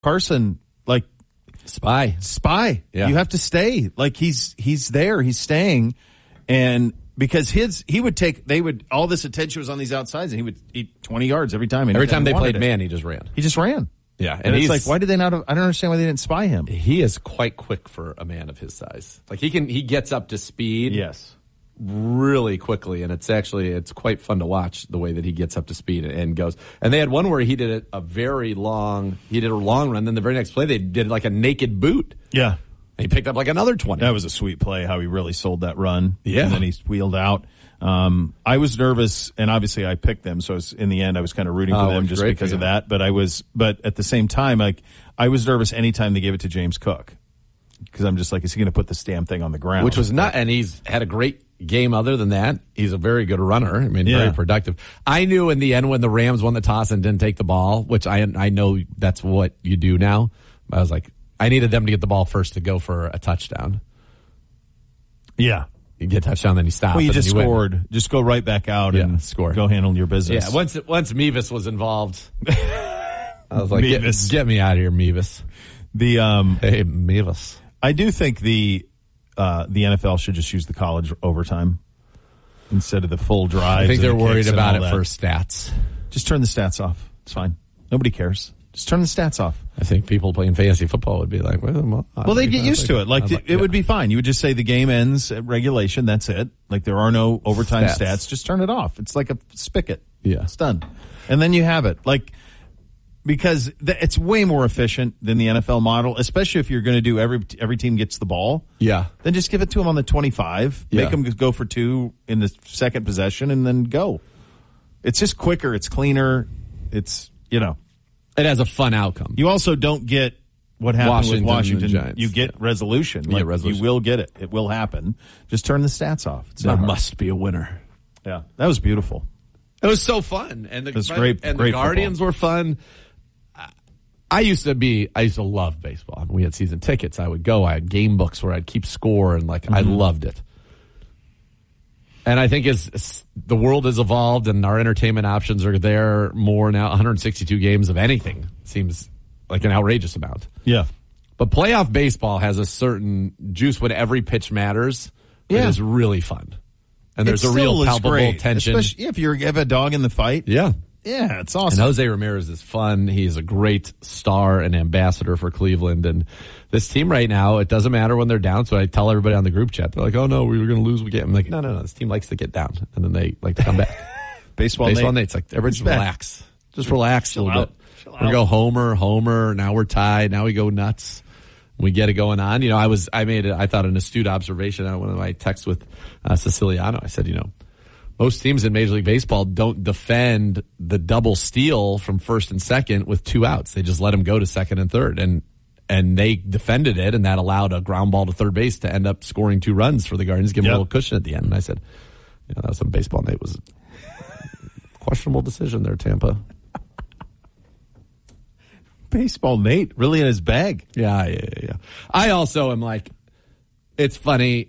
Carson, like spy. Yeah. You have to stay. Like he's there. He's staying, and because they would all this attention was on these outsides, and he would eat 20 yards every time. Every time they played man, he just ran. He just ran. Yeah, and it's like, why did they not? I don't understand why they didn't spy him. He is quite quick for a man of his size. Like he gets up to speed. Yes. Really quickly, and it's quite fun to watch the way that he gets up to speed and goes. And they had one where he did a long run. Then the very next play, they did like a naked boot. Yeah. And he picked up like another 20. That was a sweet play, how he really sold that run. Yeah. And then he wheeled out. I was nervous, and obviously I picked them, so in the end I was kind of rooting for them just because of that. But at the same time, like I was nervous anytime they gave it to James Cook. Because I'm just like, is he going to put this damn thing on the ground? Which was not, and he's had a great game other than that. He's a very good runner. I mean, very productive. I knew in the end when the Rams won the toss and didn't take the ball, which I know that's what you do now. I was like, I needed them to get the ball first to go for a touchdown. Yeah. You get a touchdown, then you stop. Well, you just scored. Win. Just go right back out and score. Go handle your business. Yeah, once Mevis was involved, I was like, get me out of here, Mevis. Hey, Mevis. I do think the NFL should just use the college overtime instead of the full drive. I think they're worried about it for stats. Just turn the stats off. It's fine. Nobody cares. Just turn the stats off. I think people playing fantasy football would be like, well they'd get used to it. Like it would be fine. You would just say the game ends at regulation. That's it. Like there are no overtime stats. Just turn it off. It's like a spigot. Yeah, it's done. And then you have it. Like. Because it's way more efficient than the NFL model, especially if you're going to do every team gets the ball. Yeah. Then just give it to them on the 25. Yeah. Make them go for 2 in the second possession and then go. It's just quicker. It's cleaner. It's, It has a fun outcome. You also don't get what happened with Washington. Giants. You get resolution. Like, resolution. You will get it. It will happen. Just turn the stats off. There must be a winner. Yeah. That was beautiful. It was so fun. And it was great. And great the Guardians football. were fun. I used to love baseball. We had season tickets. I would go. I had game books where I'd keep score, and I loved it. And I think as the world has evolved and our entertainment options are there more now, 162 games of anything seems like an outrageous amount. Yeah. But playoff baseball has a certain juice when every pitch matters. Yeah. It is really fun. And there's a real palpable tension. Especially if you have a dog in the fight. Yeah. Yeah, it's awesome. And Jose Ramirez is fun. He's a great star and ambassador for Cleveland. And this team right now, it doesn't matter when they're down. So I tell everybody on the group chat, they're like, oh, no, we were going to lose. I'm like, no. This team likes to get down. And then they like to come back. Baseball Nate's like, everybody just relax. Just relax a little bit. We go homer. Now we're tied. Now we go nuts. We get it going on. I thought an astute observation on one of my texts with Siciliano. I said, most teams in Major League Baseball don't defend the double steal from first and second with 2 outs. They just let them go to second and third. And they defended it, and that allowed a ground ball to third base to end up scoring 2 runs for the Guardians, give them a little cushion at the end. And I said, that was some baseball. Nate was a questionable decision there, Tampa. Baseball Nate, really in his bag. Yeah. I also am like, it's funny.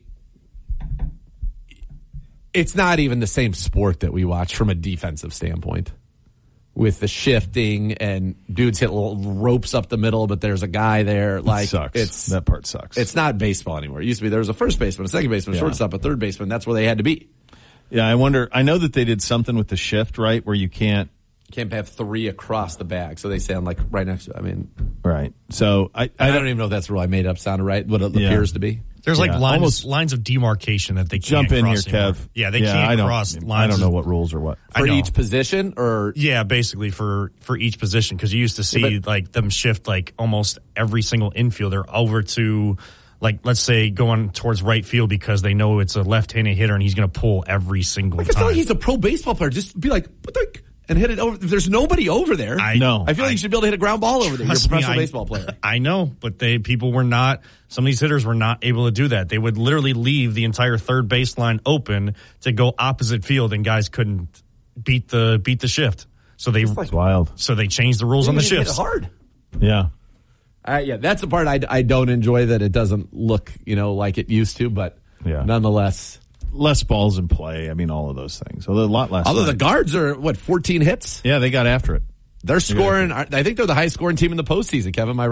It's not even the same sport that we watch from a defensive standpoint with the shifting and dudes hit little ropes up the middle, but there's a guy there. Like, sucks. That part sucks. It's not baseball anymore. It used to be there was a first baseman, a second baseman, a shortstop, a third baseman. That's where they had to be. Yeah, I wonder. I know that they did something with the shift, right, where you can't have 3 across the bag. So they stand like right next to it. Right. So I don't even know if that's the rule I made up sounded right, what it appears to be. There's like lines of demarcation that they can't jump in cross here, anymore. Kev. Yeah, they can't cross lines. I don't know what rules or what. For each position or? Yeah, basically for each position. Because you used to see them shift like almost every single infielder over to, like, let's say going towards right field because they know it's a left-handed hitter and he's going to pull every single time. I feel like he's a pro baseball player. Just be like, and hit it over. If there's nobody over there, I know. I feel like you should be able to hit a ground ball over there. You're a professional baseball player. I know, but people were not. Some of these hitters were not able to do that. They would literally leave the entire third baseline open to go opposite field, and guys couldn't beat the shift. So that's wild. So they changed the rules on the shifts. Hit hard. Yeah. That's the part I don't enjoy, that it doesn't look like it used to, but nonetheless. Less balls in play. I mean, all of those things. So a lot less. Although the guards are, 14 hits? Yeah, they got after it. They're scoring. I think they're the highest scoring team in the postseason, Kevin. Am I